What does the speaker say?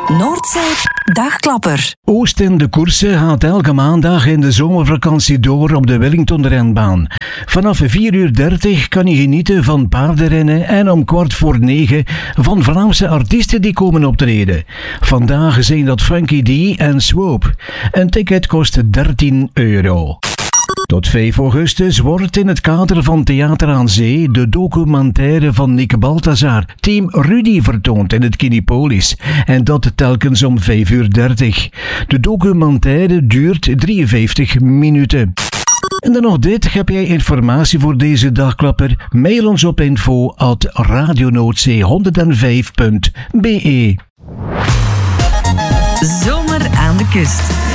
Noordzee Dagklapper. Oost in de Koersen gaat elke maandag in de zomervakantie door op de Wellington-renbaan. Vanaf 4:30 kan je genieten van paardenrennen en om 8:45 van Vlaamse artiesten die komen optreden. Vandaag zijn dat Funky D en Swoop. Een ticket kost €13. Tot 5 augustus wordt in het kader van Theater aan Zee de documentaire van Nick Balthazar, Team Rudy, vertoond in het Kinepolis. En dat telkens om 5:30. De documentaire duurt 53 minuten. En dan nog dit. Heb jij informatie voor deze dagklapper? Mail ons op info@radionoordzee105.be. Zomer aan de kust.